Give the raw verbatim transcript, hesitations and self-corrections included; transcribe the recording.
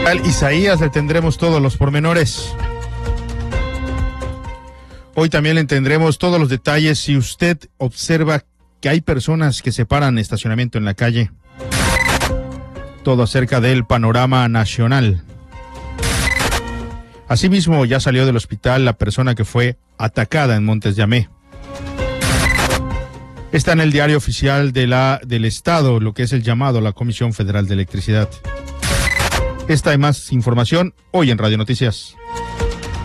Al Isaías le tendremos todos los pormenores. Hoy también le tendremos todos los detalles si usted observa que hay personas que separan estacionamiento en la calle. Todo acerca del panorama nacional. Asimismo, ya salió del hospital la persona que fue atacada en Montes de Amé. Está en el diario oficial de la, del Estado, lo que es el llamado a la Comisión Federal de Electricidad. Esta y más información hoy en Radio Noticias.